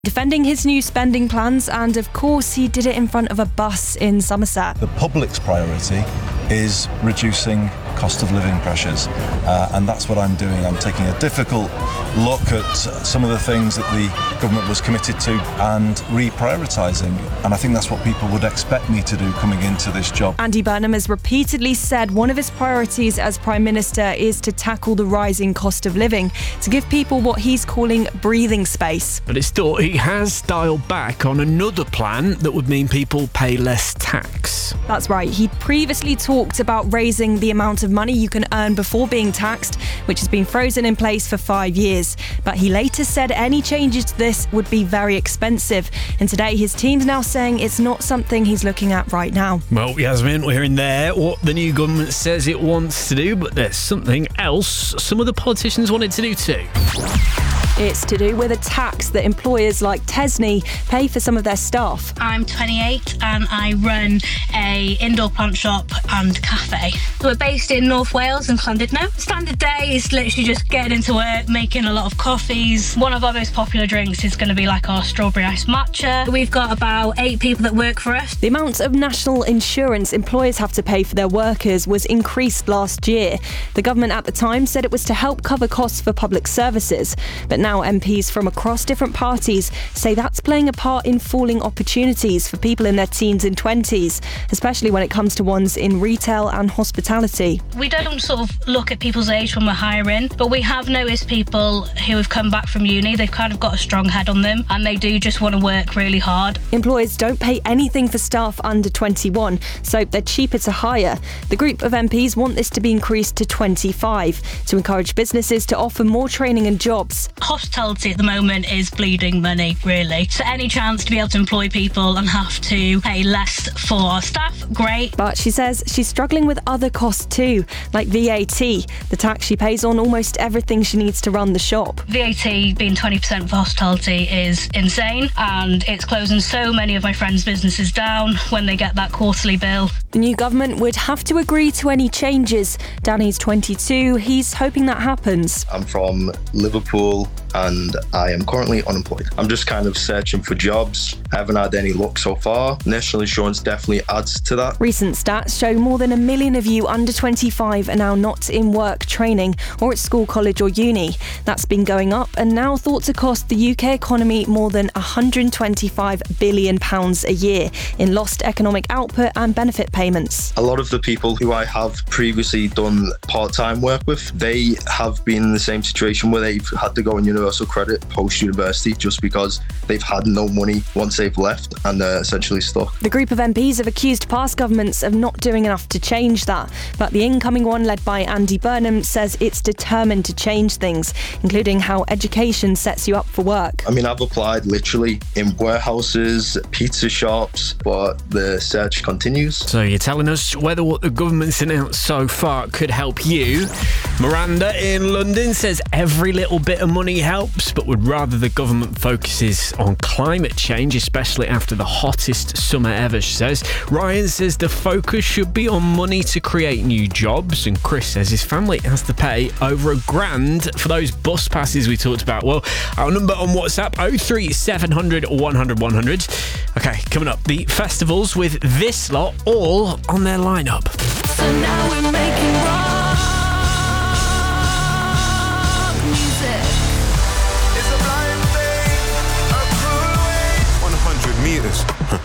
defending his new spending plans, and of course he did it in front of a bus in Somerset. The public's priority is reducing cost of living pressures, and that's what I'm doing. I'm taking a difficult look at some of the things that the government was committed to and reprioritising, and I think that's what people would expect me to do coming into this job. Andy Burnham has repeatedly said one of his priorities as Prime Minister is to tackle the rising cost of living, to give people what he's calling breathing space. But it's thought he has dialed back on another plan that would mean people pay less tax. That's right, he'd previously talked about raising the amount of money you can earn before being taxed, which has been frozen in place for 5 years. But he later said any changes to this would be very expensive. And today his team's now saying it's not something he's looking at right now. Well, Yasmin, we're in there what the new government says it wants to do, but there's something else some of the politicians wanted to do too. It's to do with a tax that employers like Tesney pay for some of their staff. I'm 28 and I run a indoor plant shop and cafe. We're based in North Wales and Llandudno. Standard day is literally just getting into work, making a lot of coffees. One of our most popular drinks is going to be like our strawberry iced matcha. We've got about 8 people that work for us. The amount of national insurance employers have to pay for their workers was increased last year. The government at the time said it was to help cover costs for public services, but now MPs from across different parties say that's playing a part in falling opportunities for people in their teens and 20s, especially when it comes to ones in retail and hospitality. We don't sort of look at people's age when we're hiring, but we have noticed people who have come back from uni, they've kind of got a strong head on them and they do just want to work really hard. Employers don't pay anything for staff under 21, so they're cheaper to hire. The group of MPs want this to be increased to 25 to encourage businesses to offer more training and jobs. Hospitality at the moment is bleeding money, really. So any chance to be able to employ people and have to pay less for our staff, great. But she says she's struggling with other costs too, like VAT, the tax she pays on almost everything she needs to run the shop. VAT being 20% for hospitality is insane, and it's closing so many of my friends' businesses down when they get that quarterly bill. The new government would have to agree to any changes. Danny's 22, he's hoping that happens. I'm from Liverpool and I am currently unemployed. I'm just kind of searching for jobs. I haven't had any luck so far. National insurance definitely adds to that. Recent stats show more than 1 million of you under 25 are now not in work, training or at school, college or uni. That's been going up and now thought to cost the UK economy more than £125 billion a year in lost economic output and benefit payments. A lot of the people who I have previously done part-time work with, they have been in the same situation where they've had to go on universal credit post-university just because they've had no money once they've left and they're essentially stuck. The group of MPs have accused past governments of not doing enough to change that, but the incoming one, led by Andy Burnham, says it's determined to change things, including how education sets you up for work. I mean, I've applied literally in warehouses, pizza shops, but the search continues. So you're telling us whether what the government's announced so far could help you. Miranda in London says every little bit of money helps, but would rather the government focuses on climate change, especially after the hottest summer ever, she says. Ryan says the focus should be on money to create new jobs, and Chris says his family has to pay over £1,000 for those bus passes we talked about. Well, our number on WhatsApp, 03700 100 100. Okay, coming up, the festivals with this lot all on their lineup. So now we're making rock music. It's a blind thing, a cruel way. 100 meters.